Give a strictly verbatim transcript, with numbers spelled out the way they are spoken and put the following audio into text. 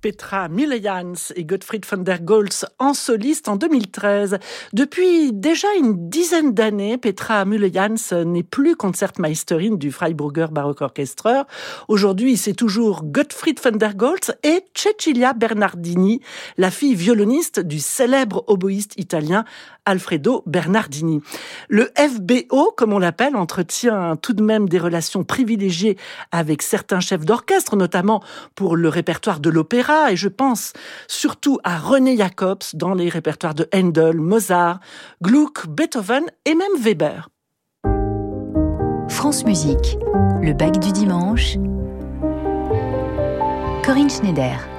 Petra Müllejans et Gottfried von der Goltz en soliste en deux mille treize. Depuis déjà une dizaine d'années, Petra Müllejans n'est plus Concertmeisterin du Freiburger Barockorchester. Aujourd'hui, c'est toujours Gottfried von der Goltz et Cecilia Bernardini, la fille violoniste du célèbre oboïste italien Alfredo Bernardini. Le F B O, comme on l'appelle, entretient tout de même des relations privilégiées avec certains chefs d'orchestre, notamment pour le répertoire de l'opéra, et je pense surtout à René Jacobs dans les répertoires de Handel, Mozart, Gluck, Beethoven et même Weber. France Musique, le bac du dimanche. Corinne Schneider.